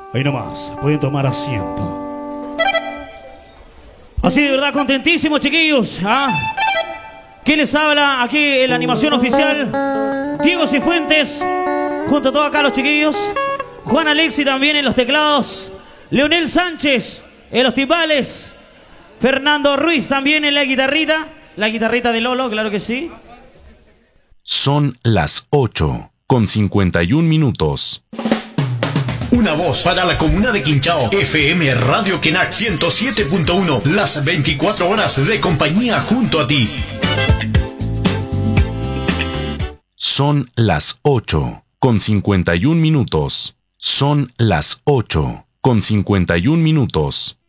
Ahí nomás, pueden tomar asiento. Así de verdad, contentísimos, chiquillos. ¿Qué les habla aquí en la animación oficial? Diego Cifuentes, junto a todos acá los chiquillos. Juan Alexi también en los teclados. Leonel Sánchez en los timbales. Fernando Ruiz también en la guitarrita. La guitarrita de Lolo, claro que sí. Son las 8:51. Una voz para la comuna de Quinchao. FM Radio Kenac 107.1. Las 24 horas de compañía junto a ti. Son las 8:51. Son las 8:51.